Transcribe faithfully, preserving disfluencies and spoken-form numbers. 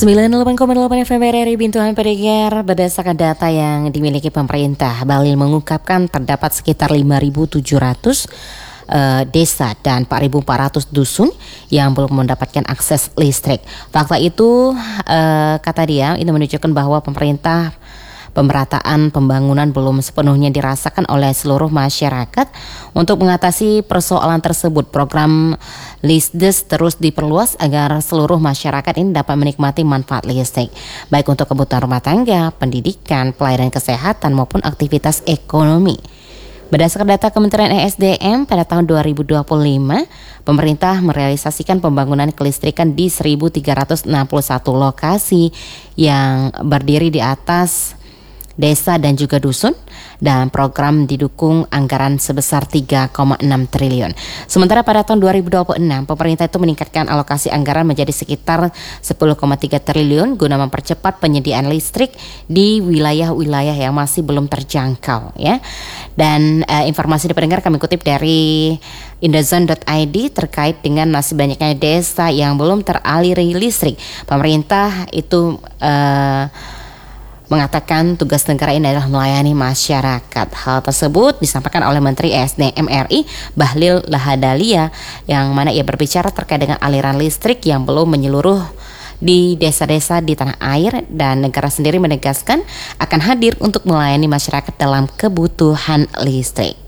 sembilan puluh delapan koma delapan F M R R I Bintuan Pendengar. Berdasarkan data yang dimiliki pemerintah, Bahlil mengungkapkan terdapat sekitar lima ribu tujuh ratus uh, desa dan empat ribu empat ratus dusun yang belum mendapatkan akses listrik. Fakta itu, uh, kata dia, ini menunjukkan bahwa pemerintah pemerataan pembangunan belum sepenuhnya dirasakan oleh seluruh masyarakat. Untuk mengatasi persoalan tersebut, program Lisdes terus diperluas agar seluruh masyarakat ini dapat menikmati manfaat listrik, baik untuk kebutuhan rumah tangga, pendidikan, pelayanan kesehatan maupun aktivitas ekonomi. Berdasarkan data Kementerian E S D M pada tahun dua ribu dua puluh lima, pemerintah merealisasikan pembangunan kelistrikan di seribu tiga ratus enam puluh satu lokasi yang berdiri di atas desa dan juga dusun, dan program didukung anggaran sebesar tiga koma enam triliun. Sementara pada tahun dua ribu dua puluh enam, pemerintah itu meningkatkan alokasi anggaran menjadi sekitar sepuluh koma tiga triliun guna mempercepat penyediaan listrik di wilayah-wilayah yang masih belum terjangkau, ya. Dan uh, informasi dipendengar kami kutip dari indozone dot i d terkait dengan masih banyaknya desa yang belum teraliri listrik. Pemerintah itu uh, mengatakan tugas negara ini adalah melayani masyarakat. Hal tersebut disampaikan oleh Menteri E S D M R I Bahlil Lahadalia, yang mana ia berbicara terkait dengan aliran listrik yang belum menyeluruh di desa-desa di tanah air, dan negara sendiri menegaskan akan hadir untuk melayani masyarakat dalam kebutuhan listrik.